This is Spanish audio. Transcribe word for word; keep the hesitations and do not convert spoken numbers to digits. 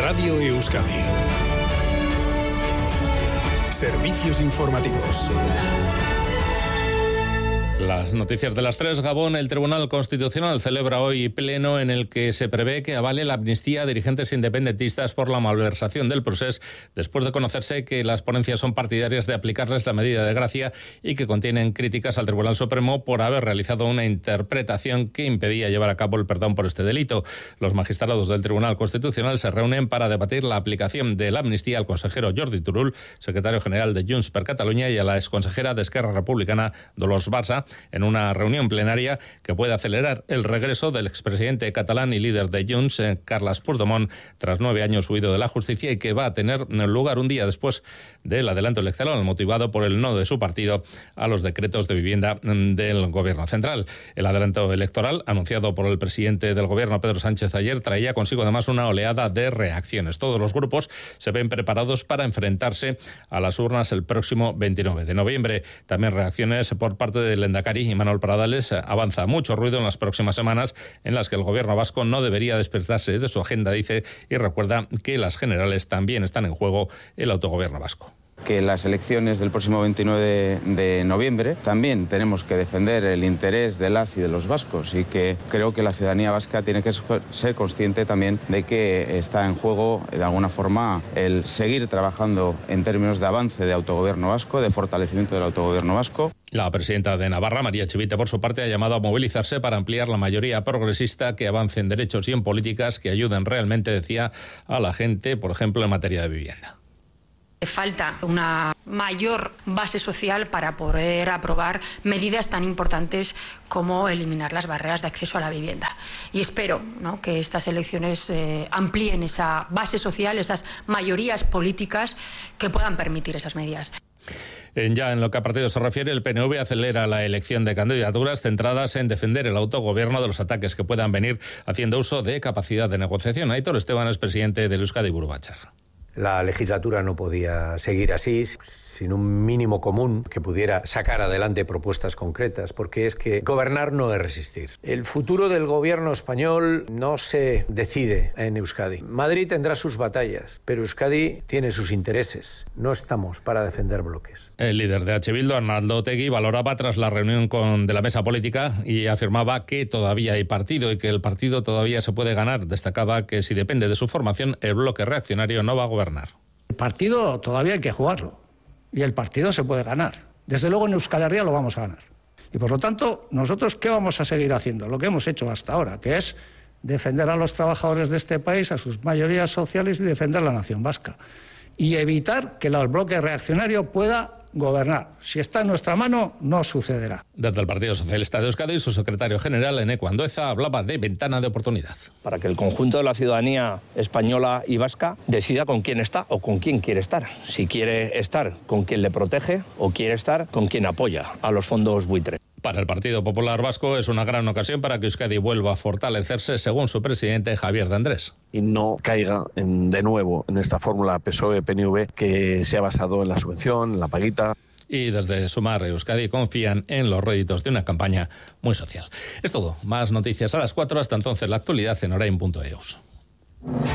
Radio Euskadi. Servicios informativos. Las noticias de las tres. Gabón, el Tribunal Constitucional celebra hoy pleno en el que se prevé que avale la amnistía a dirigentes independentistas por la malversación del procés, después de conocerse que las ponencias son partidarias de aplicarles la medida de gracia y que contienen críticas al Tribunal Supremo por haber realizado una interpretación que impedía llevar a cabo el perdón por este delito. Los magistrados del Tribunal Constitucional se reúnen para debatir la aplicación de la amnistía al consejero Jordi Turull, secretario general de Junts per Catalunya, y a la exconsejera de Esquerra Republicana, Dolors Bassa, en una reunión plenaria que puede acelerar el regreso del expresidente catalán y líder de Junts, Carles Puigdemont, tras nueve años huido de la justicia, y que va a tener lugar un día después del adelanto electoral motivado por el no de su partido a los decretos de vivienda del Gobierno central. El adelanto electoral, anunciado por el presidente del Gobierno, Pedro Sánchez, ayer, traía consigo además una oleada de reacciones. Todos los grupos se ven preparados para enfrentarse a las urnas el próximo veintinueve de noviembre. También reacciones por parte del Endacari y Manuel Pradales. Avanza mucho ruido en las próximas semanas en las que el gobierno vasco no debería despertarse de su agenda, dice, y recuerda que las generales también están en juego el autogobierno vasco. Que las elecciones del próximo veintinueve de noviembre también tenemos que defender el interés de las y de los vascos, y que creo que la ciudadanía vasca tiene que ser consciente también de que está en juego de alguna forma el seguir trabajando en términos de avance de autogobierno vasco, de fortalecimiento del autogobierno vasco. La presidenta de Navarra, María Chivite, por su parte, ha llamado a movilizarse para ampliar la mayoría progresista, que avance en derechos y en políticas que ayuden realmente, decía, a la gente, por ejemplo, en materia de vivienda. Falta una mayor base social para poder aprobar medidas tan importantes como eliminar las barreras de acceso a la vivienda. Y espero, ¿no?, que estas elecciones eh, amplíen esa base social, esas mayorías políticas que puedan permitir esas medidas. Ya en lo que a partidos se refiere, el P N V acelera la elección de candidaturas centradas en defender el autogobierno de los ataques que puedan venir, haciendo uso de capacidad de negociación. Aitor Esteban es presidente del Euskadi Buru Batzar. La legislatura no podía seguir así, sin un mínimo común que pudiera sacar adelante propuestas concretas, porque es que gobernar no es resistir. El futuro del gobierno español no se decide en Euskadi. Madrid tendrá sus batallas, pero Euskadi tiene sus intereses. No estamos para defender bloques. El líder de H. Bildu, Arnaldo Otegi, valoraba tras la reunión con, de la mesa política, y afirmaba que todavía hay partido y que el partido todavía se puede ganar. Destacaba que si depende de su formación, el bloque reaccionario no va a gobernar. El partido todavía hay que jugarlo y el partido se puede ganar. Desde luego en Euskal Herria lo vamos a ganar. Y por lo tanto, nosotros ¿qué vamos a seguir haciendo? Lo que hemos hecho hasta ahora, que es defender a los trabajadores de este país, a sus mayorías sociales, y defender la nación vasca. Y evitar que el bloque reaccionario pueda gobernar. Si está en nuestra mano, no sucederá. Desde el Partido Socialista de Euskadi, su secretario general, Eneko Andueza, hablaba de ventana de oportunidad. Para que el conjunto de la ciudadanía española y vasca decida con quién está o con quién quiere estar. Si quiere estar con quien le protege o quiere estar con quien apoya a los fondos buitre. Para el Partido Popular Vasco es una gran ocasión para que Euskadi vuelva a fortalecerse, según su presidente Javier de Andrés. Y no caiga en, de nuevo en esta fórmula P S O E-P N V que se ha basado en la subvención, en la paguita. Y desde Sumar Euskadi confían en los réditos de una campaña muy social. Es todo. Más noticias a las cuatro. Hasta entonces, la actualidad en orain punto eus.